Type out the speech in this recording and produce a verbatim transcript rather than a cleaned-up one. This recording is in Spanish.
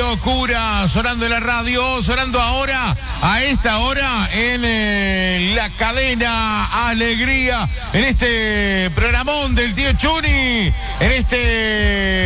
locura, sonando en la radio, sonando ahora, a esta hora, en eh, la cadena Alegría, en este programón del tío Chuni, en este